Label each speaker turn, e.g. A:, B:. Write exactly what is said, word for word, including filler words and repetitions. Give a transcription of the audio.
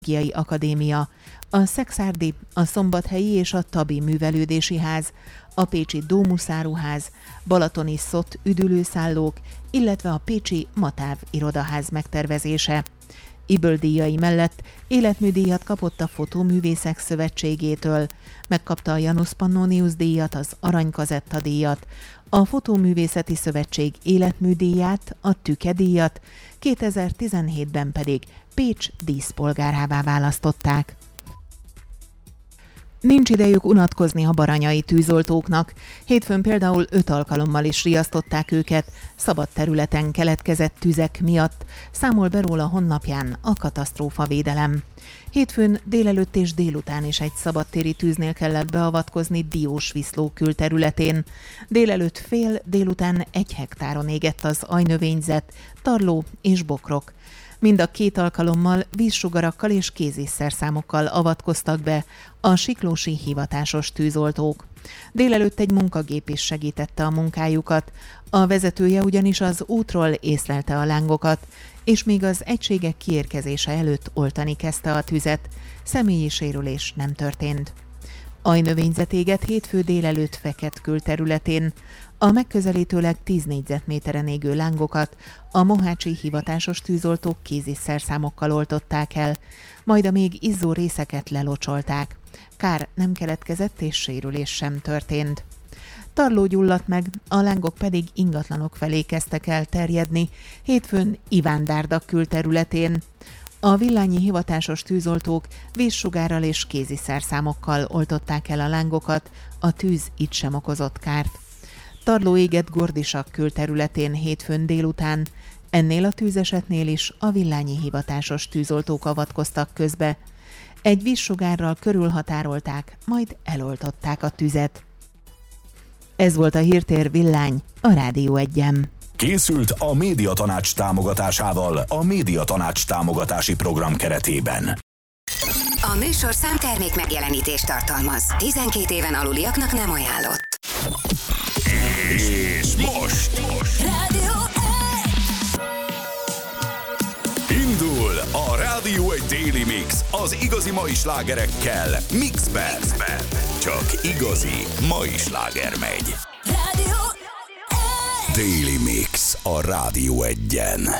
A: Pszichológiai Akadémia, a Szekszárdi, a Szombathelyi és a Tabi Művelődési Ház, a pécsi Dómuszáruház, balatoni Szot üdülőszállók, illetve a pécsi Matáv irodaház megtervezése. Iböl díjai mellett életműdíjat kapott a Fotóművészek Szövetségétől, megkapta a Janus Pannonius díjat, az Aranykazetta díjat, a Fotóművészeti Szövetség életműdíját, a Tüke díjat, kétezer-tizenhétben pedig Pécs díszpolgárává választották. Nincs idejük unatkozni a baranyai tűzoltóknak. Hétfőn például öt alkalommal is riasztották őket szabad területen keletkezett tüzek miatt, számol be róla honlapján a katasztrófavédelem. Hétfőn délelőtt és délután is egy szabadtéri tűznél kellett beavatkozni Diósviszló külterületén. Délelőtt fél, délután egy hektáron égett az ajnövényzet, tarló és bokrok. Mind a két alkalommal vízsugarakkal és kézisszerszámokkal avatkoztak be a siklósi hivatásos tűzoltók. Délelőtt egy munkagép is segítette a munkájukat, a vezetője ugyanis az útról észlelte a lángokat, és még az egységek kiérkezése előtt oltani kezdte a tüzet, személyi sérülés nem történt. Ajnövényzet égett hétfő délelőtt Feket külterületén. A megközelítőleg tíz négyzetméteren égő lángokat a mohácsi hivatásos tűzoltók kézisszerszámokkal oltották el, majd a még izzó részeket lelocsolták. Kár nem keletkezett és sérülés sem történt. Tarló gyulladt meg, a lángok pedig ingatlanok felé kezdtek el terjedni, hétfőn Ivándárda külterületén. A villányi hivatásos tűzoltók vízsugárral és kéziszerszámokkal oltották el a lángokat, a tűz itt sem okozott kárt. Tarló égett Gordisak külterületén hétfőn délután, ennél a tűzesetnél is a villányi hivatásos tűzoltók avatkoztak közbe. Egy vízsugárral körülhatárolták, majd eloltották a tüzet. Ez volt a Hírtér Villány a Rádió Egyen.
B: Készült a Médiatanács támogatásával a Médiatanács támogatási program keretében.
C: A műsorszám termék megjelenítést tartalmaz. tizenkét éven aluliaknak nem ajánlott.
B: És most!
C: Rádió
B: Indul a Rádió egy Daily Mix az igazi mai slágerekkel Mixben. Csak igazi mai sláger megy.
C: Rádió
B: Daily Mix a Rádió Egyen.